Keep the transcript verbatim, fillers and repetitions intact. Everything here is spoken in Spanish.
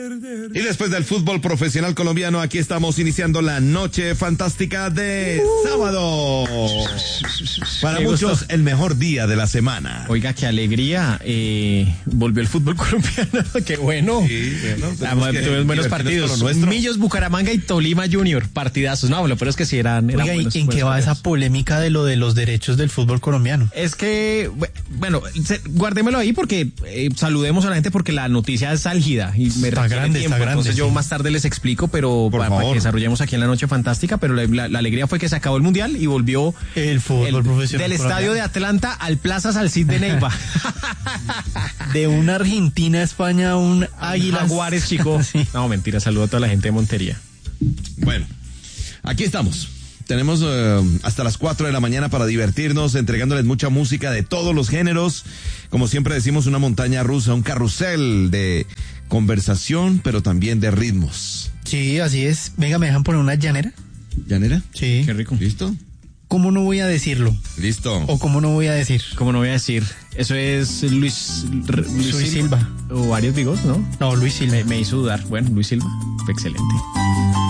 Y después del fútbol profesional colombiano, aquí estamos iniciando la noche fantástica de uh. sábado. Para Me muchos, gustó. el mejor día de la semana. Oiga, qué alegría. Eh, volvió el fútbol colombiano. Qué bueno. Sí, bueno, Además, tuvimos buenos partidos. Millos, Bucaramanga y Tolima Junior. Partidazos. No, lo peor es que sí eran, eran Oiga, buenos, ¿y en qué va partidos. esa polémica de lo de los derechos del fútbol colombiano? Es que, bueno, se, guardémoslo ahí porque eh, saludemos a la gente porque la noticia es álgida y me Está requiere grande, tiempo. está grande. Entonces yo Sí. más tarde les explico, pero Por para, para favor. que desarrollemos aquí en la noche fantástica, pero la, la, la alegría fue que se acabó el mundial y volvió El fútbol profesional del colombiano. estadio de Atlanta al Plaza Salcid de Neiva. De una Argentina a España, un Águila. Jaguares, chico. Sí. No, mentira, saludo a toda la gente de Montería. Bueno, aquí estamos. Tenemos eh, hasta las cuatro de la mañana para divertirnos, entregándoles mucha música de todos los géneros. Como siempre decimos, una montaña rusa, un carrusel de conversación, pero también de ritmos. Sí, así es. Venga, ¿me dejan poner una llanera? ¿Llanera? Sí. Qué rico. ¿Listo? ¿Cómo no voy a decirlo? Listo. ¿O cómo no voy a decir? Como no voy a decir, eso es Luis, R- Luis, Luis Silva. Silva. O varios Vigos, ¿no? No, Luis Silva. Me, me hizo dudar. Bueno, Luis Silva. Fue excelente.